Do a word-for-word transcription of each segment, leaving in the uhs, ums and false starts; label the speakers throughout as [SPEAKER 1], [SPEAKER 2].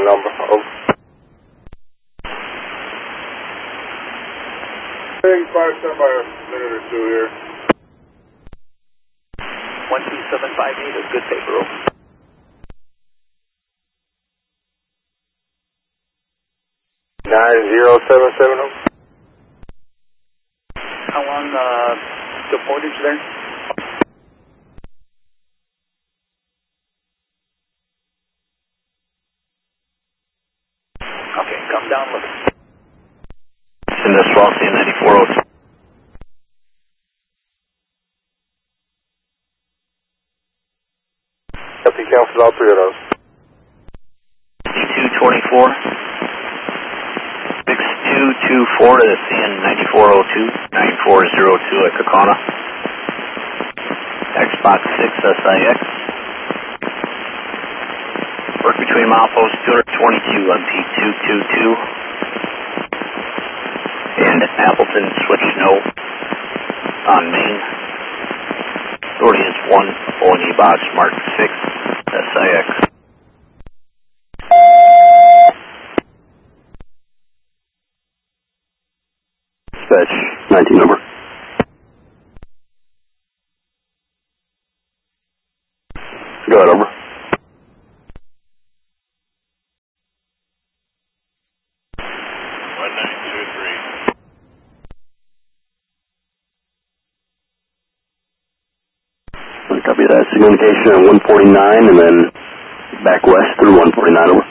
[SPEAKER 1] wrong number. Over.
[SPEAKER 2] eighty-five, stand by a minute or two here.
[SPEAKER 3] one two seven five eight is good paper, over.
[SPEAKER 1] nine zero seven seven, over.
[SPEAKER 3] How long uh, the portage there? Okay, come down, look.
[SPEAKER 4] In this Rossi ninety-four oh two.
[SPEAKER 1] He cancels all three of those.
[SPEAKER 4] two twenty-four. six two two four to C N ninety-four oh two. nine four zero two at Kakana. Xbox six S I X. Work between milepost two twenty-two on P two two two. And Appleton switch no on main. Authority is one, O and E box mark six, S I X. Dispatch nineteen number. Go ahead, over.
[SPEAKER 2] one nine two three.
[SPEAKER 4] Copy that. Communication at one forty-nine and then back west through one forty-nine, over.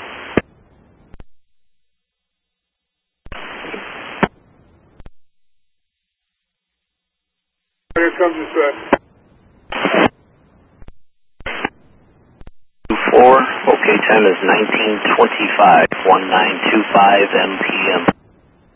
[SPEAKER 2] Here comes the set.
[SPEAKER 4] four, okay, time is nineteen twenty-five, one nine two five M P M.